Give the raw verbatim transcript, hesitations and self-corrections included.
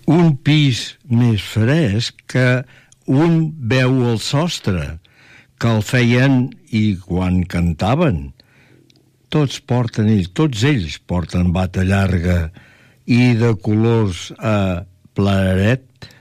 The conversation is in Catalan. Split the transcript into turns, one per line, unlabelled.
un pis més fresc que un veu al sostre, que el feien i quan cantaven. Tots porten ells, tots ells porten bata llarga i de colors a plaret,